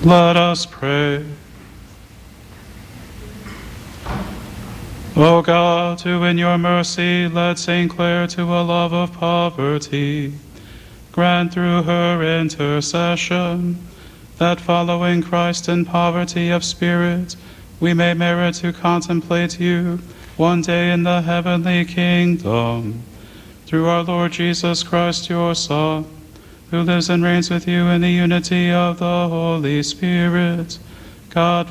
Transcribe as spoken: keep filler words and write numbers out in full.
Let us pray. O God, who in your mercy led Saint Clare to a love of poverty, grant through her intercession that following Christ in poverty of spirit, we may merit to contemplate you one day in the heavenly kingdom. Through our Lord Jesus Christ, your Son, who lives and reigns with you in the unity of the Holy Spirit, God,